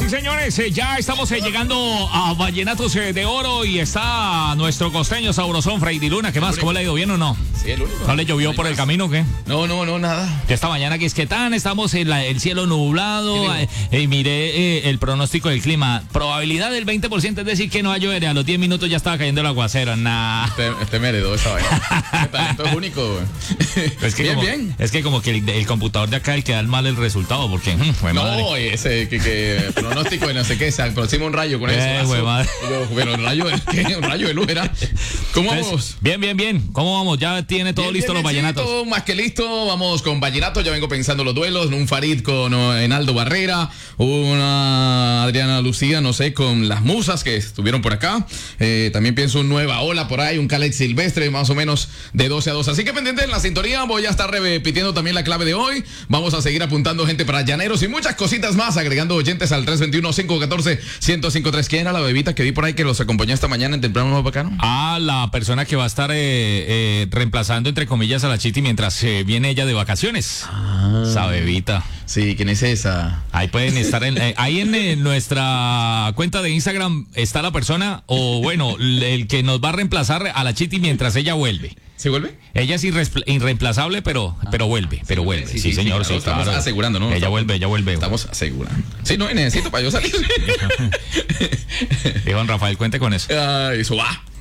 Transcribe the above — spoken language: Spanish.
sí señores, ya estamos llegando a Vallenatos de Oro y está nuestro costeño sabrosón Freddy Luna. ¿Qué más? ¿Cómo le ha ido bien o no? Sí, el único. ¿No le llovió por el camino o qué? No, nada. Que esta mañana que es que tan, estamos en el cielo nublado, miré el pronóstico del clima, probabilidad del 20%, es decir que no va a llover, a los 10 minutos ya estaba cayendo el aguacero, nah. Este me heredó esa vaina. Qué talento es único. Es que bien. Es que como que el computador de acá el que da mal el resultado, porque fue madre. No, ese que pronóstico de no sé qué, se aproxima un rayo con eso. Fue madre. Pero un rayo de luz era. ¿Cómo vamos? Bien. ¿Cómo vamos? Ya tiene todo listo los vallenatos. Todo más que listo. Vamos con vallenato. Ya vengo pensando los duelos. Un Farid con Enaldo Barrera. Una Adriana Lucía, no sé, con las musas que estuvieron por acá. También pienso un Nueva Ola por ahí. Un Khaled Silvestre, más o menos de 12 a 2. Así que pendiente en la sintonía. Voy a estar repitiendo también la clave de hoy. Vamos a seguir apuntando gente para llaneros y muchas cositas más. Agregando oyentes al 321-514-1053. ¿Quién era la bebita que vi por ahí que los acompañó esta mañana en Temprano Nuevo Bacano? La persona que va a estar reemplazando, entre comillas, a la Chiti mientras viene ella de vacaciones. Esa bebita. Sí, ¿quién es esa? Ahí pueden estar ahí en nuestra cuenta de Instagram está la persona, o bueno, el que nos va a reemplazar a la Chiti mientras ella vuelve. ¿Se vuelve? Ella es irreemplazable, pero vuelve. Sí, señor, sí, estamos claro. asegurando, ¿no? Ella vuelve. Estamos asegurando. Sí, no necesito para yo salir. Dijo don Rafael, cuente con eso. Eso va.